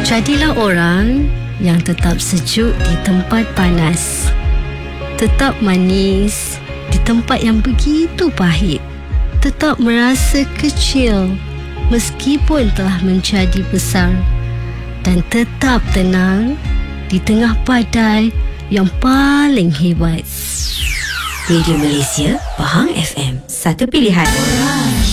Jadilah orang yang tetap sejuk di tempat panas, tetap manis di tempat yang begitu pahit, tetap merasa kecil meskipun telah menjadi besar, dan tetap tenang di tengah badai yang paling hebat. Radio Malaysia, Pahang FM, satu pilihan.